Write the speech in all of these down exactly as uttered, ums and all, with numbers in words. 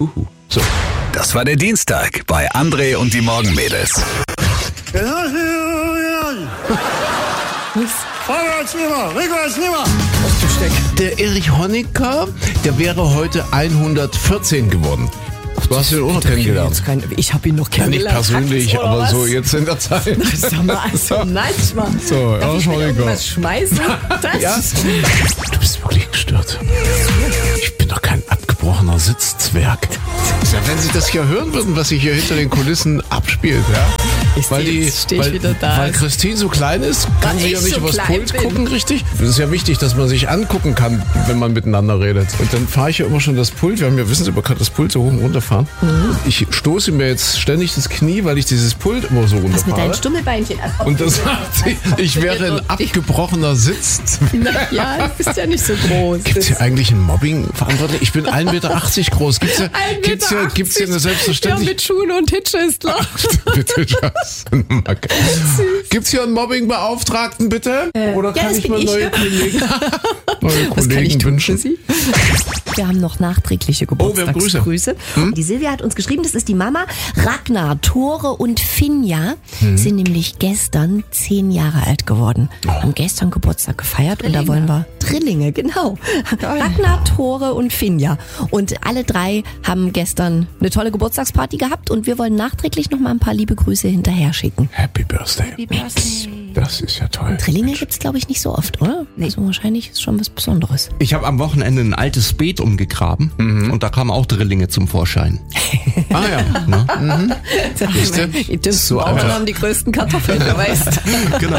Uhu. So. Das war der Dienstag bei André und die Morgenmädels. Vorwärts nimmer, rückwärts nimmer. Der Erich Honecker, der wäre heute hundertvierzehn geworden. Du hast ihn auch noch kennengelernt. Ich habe ihn noch Ja, nicht kennengelernt. persönlich, aber was? so jetzt in der Zeit. Sag mal, also manchmal. So, Darf ich Erich mir Honecker. irgendwas schmeißen? Das Ja? Du bist wirklich gestört. Ich bin doch kein abgebrochener Sitzzwerg. Ja, wenn Sie das hier hören würden, was sich hier hinter den Kulissen abspielt, ja? Ich Weil, seh, die, jetzt steh ich weil, wieder da. weil Christine so klein ist, kann Weil sie ja ich nicht so übers klein Pult bin. gucken, richtig? Es ist ja wichtig, dass man sich angucken kann, wenn man miteinander redet. Und dann fahre ich ja immer schon das Pult. Wir haben ja, wissen Sie, man kann das Pult so hoch und runter fahren. Mhm. Ich stoße mir jetzt ständig das Knie, weil ich dieses Pult immer so Was mit runterfahre. deinen Stummelbeinchen? Und dann sagt sie, ich wäre ein abgebrochener Sitzzwerg. Ja, du bist ja nicht so groß. Gibt es hier eigentlich ein Mobbing verantwortlich? Ich bin ein Meter achtzig groß. Gibt es hier, gibt's hier, gibt's hier eine Ja, selbstverständliche... mit Schuhen und Hitche ist klar. Bitte, das. Gibt es hier einen Mobbingbeauftragten, bitte? Oder ja, kann das ich bin mal ich. neue Kollegen, neue Was kann ich Kollegen tun wünschen? für Sie? Wir haben noch nachträgliche Oh, wir haben Grüße. Geburtstagsgrüße. Hm? Die Silvia hat uns geschrieben, das ist die Mama. Ragnar, Tore und Finja Hm. sind nämlich gestern zehn Jahre alt geworden. Oh. Haben gestern Geburtstag gefeiert und da wollen wir Drillinge, genau. Ragnar, Tore und Finja. Und alle drei haben gestern eine tolle Geburtstagsparty gehabt und wir wollen nachträglich noch mal ein paar liebe Grüße hinterher schicken. Happy Birthday. Happy Birthday. Das ist ja toll. Drillinge gibt's glaube ich nicht so oft, oder? Nee. Also wahrscheinlich ist schon was Besonderes. Ich habe am Wochenende ein altes Beet umgegraben und da kamen auch Drillinge zum Vorschein. Ah ja. Siehste? Die dümmsten So Bauern einfach. haben die größten Kartoffeln, du weißt. Genau.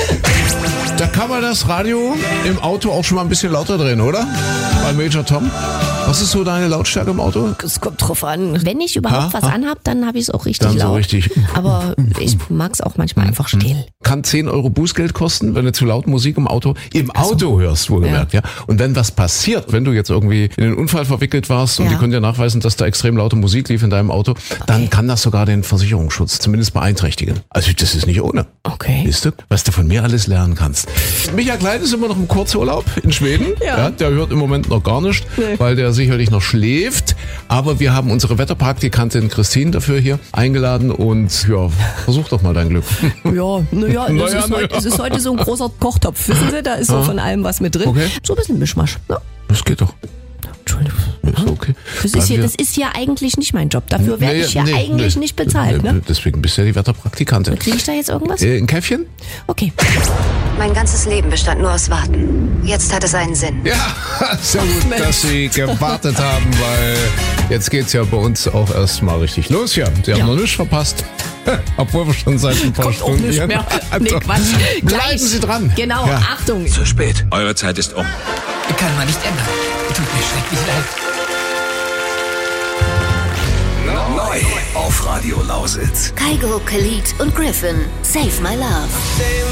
Da kann man das Radio im Auto auch schon mal ein bisschen lauter drehen, oder? Bei Major Tom. Was ist so deine Lautstärke im Auto? Es kommt drauf an. Wenn ich überhaupt Ha, was ha. anhab, dann habe ich es auch richtig Dann so laut. richtig. Aber ich mag es auch manchmal einfach still. Kann zehn Euro Bußgeld kosten, wenn du zu laut Musik im Auto, im Auto hörst, wohlgemerkt, ja. Und wenn was passiert, wenn du jetzt irgendwie in einen Unfall verwickelt warst und Ja. die können dir nachweisen, dass da extrem laute Musik lief in deinem Auto, dann kann das sogar den Versicherungsschutz zumindest beeinträchtigen. Also das ist nicht ohne. Okay. Siehst du, was du von mir alles lernen kannst. Michael Klein ist immer noch im Kurzurlaub in Schweden. Ja. Der hört im Moment noch gar nicht, Nee. weil der sicherlich noch schläft. Aber wir haben unsere Wetterpraktikantin Christine dafür hier eingeladen und ja, versuch doch mal dein Glück. Ja, naja, es, Naja, ist heute, naja. es ist heute so ein großer Kochtopf, wissen Sie? Da ist so von allem was mit drin. Okay. So ein bisschen Mischmasch. Ne? Das geht doch. Entschuldigung. Ist okay. Das ist, Bleiben hier, wir- das ist ja eigentlich nicht mein Job. Dafür werde Nee, ich ja nee, eigentlich nee. nicht bezahlt. Nee, Ne? Deswegen bist du ja die Wetterpraktikantin. Kriege ich da jetzt irgendwas? Äh, ein Käffchen? Okay. Mein ganzes Leben bestand nur aus Warten. Jetzt hat es einen Sinn. Ja, sehr gut, dass Sie gewartet haben, weil jetzt geht's ja bei uns auch erstmal richtig los. Ja, Sie haben Ja. noch nichts verpasst. Obwohl wir schon seit ein paar Kommt auch Stunden nicht hier- mehr. Nee, Also, Quatsch. Bleiben Gleich. Sie dran. Genau, Ja. Achtung. Zu spät. Eure Zeit ist um. Kann man nicht ändern. Tut mir schrecklich leid. Neu auf Radio Lausitz. Kygo, Khalid und Griffin. Save my love.